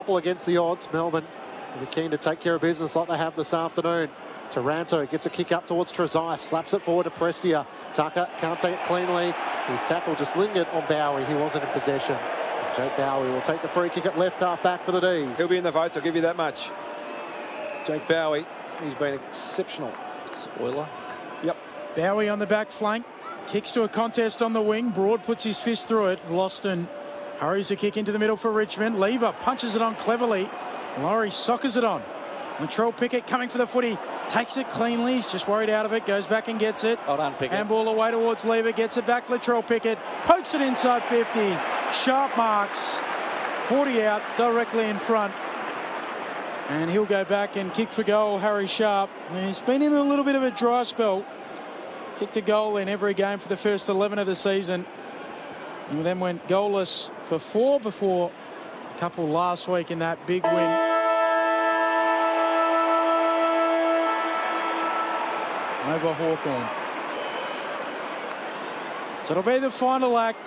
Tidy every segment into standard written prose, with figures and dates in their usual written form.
Against the odds, Melbourne will be keen to take care of business like they have this afternoon. Taranto gets a kick up towards Trezise, slaps it forward to Prestia. Tucker can't take it cleanly. His tackle just lingered on Bowie. He wasn't in possession. Jake Bowie will take the free kick at left half back for the D's. He'll be in the votes, I'll give you that much. Jake Bowie, he's been exceptional. Spoiler. Yep. Bowie on the back flank. Kicks to a contest on the wing. Broad puts his fist through it. Vlauston hurries the kick into the middle for Richmond. Lever punches it on cleverly. Laurie soccers it on. Latrell Pickett coming for the footy. Takes it cleanly. He's just worried out of it. Goes back and gets it. Well done, Pickett. Handball away towards Lever. Gets it back. Latrell Pickett pokes it inside 50. Sharp marks. 40 out directly in front. And he'll go back and kick for goal, Harry Sharp. He's been in a little bit of a dry spell. Kicked a goal in every game for the first 11 of the season. And then went goalless for 4 before a couple last week in that big win. Over Hawthorn. So it'll be the final act.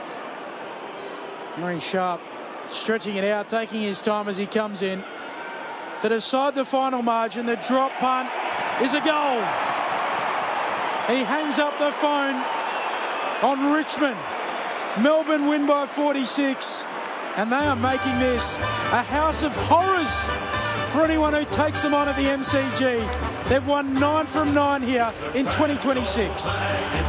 Harry Sharp stretching it out, taking his time as he comes in. To decide the final margin, the drop punt is a goal. He hangs up the phone on Richmond. Melbourne win by 46, and they are making this a house of horrors for anyone who takes them on at the MCG. They've won 9 from 9 here in 2026.